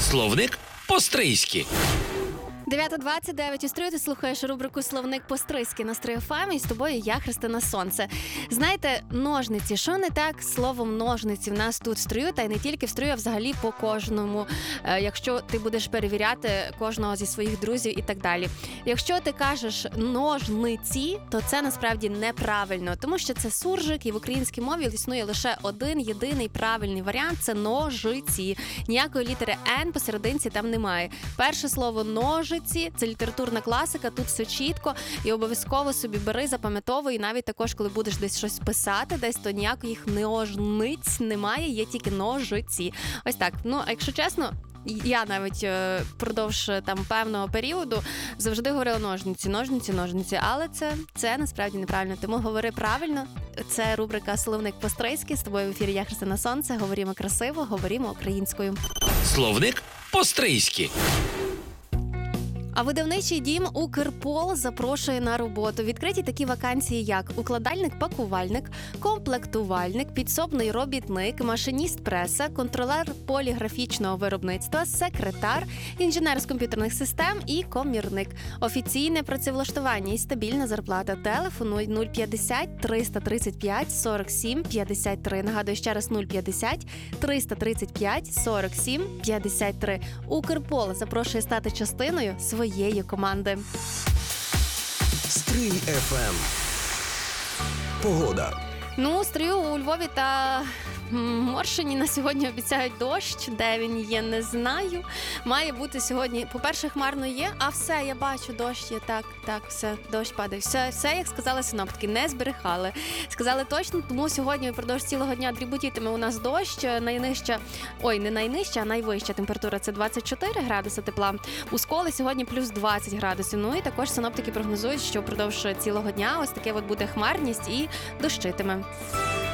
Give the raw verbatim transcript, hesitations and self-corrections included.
Словник по-стрийськи. дев'ята двадцять дев'ять у Стрию, ти слухаєш рубрику «Словник по-стрийськи» на Стрий еф ем, і з тобою я, Христина Сонце. Знаєте, ножниці, що не так з словом ножниці в нас тут в Стрию, та й не тільки в Стрию, а взагалі по кожному, якщо ти будеш перевіряти кожного зі своїх друзів і так далі. Якщо ти кажеш ножниці, то це насправді неправильно, тому що це суржик, і в українській мові існує лише один єдиний правильний варіант – це ножиці. Ніякої літери «н» посерединці там немає. Перше слово «ножиці» – це літературна класика, тут все чітко, і обов'язково собі бери, запам'ятовуй, і навіть також, коли будеш десь щось писати, десь, то ніяких ножниць немає, є тільки ножиці. Ось так. Ну, а якщо чесно, я навіть е, впродовж там певного періоду завжди говорила ножниці, ножниці, ножниці, але це, це насправді неправильно, тому говори правильно. Це рубрика «Словник по-стрийськи», з тобою в ефірі я, Христина Сонце, говоримо красиво, говоримо українською. Словник по-стрийськи. А видавничий дім «Укрпол» запрошує на роботу. Відкриті такі вакансії, як укладальник-пакувальник, комплектувальник, підсобний робітник, машиніст преса, контролер поліграфічного виробництва, секретар, інженер з комп'ютерних систем і комірник. Офіційне працевлаштування і стабільна зарплата. Телефонуй нуль п'ятдесят триста тридцять п'ять сорок сім п'ятдесят три. Нагадую ще раз нуль п'ятдесят триста тридцять п'ять сорок сім п'ятдесят три. «Укрпол» запрошує стати частиною своєї команди. Стрий еф ем. Погода. Ну, Стрию, у Львові та Моршині на сьогодні обіцяють дощ. Де він є, не знаю. Має бути сьогодні, по-перше, хмарно є, а все, я бачу, дощ є, так, так, все, дощ падає. Все, все, як сказали синоптики, не зберехали. Сказали точно, тому сьогодні впродовж цілого дня дріботітиме у нас дощ. Найнижча, ой, не найнижча, а найвища температура – це двадцять чотири градуси тепла. У Сколі сьогодні плюс двадцять градусів. Ну і також синоптики прогнозують, що впродовж цілого дня ось таке от буде хмарність і дощитиме.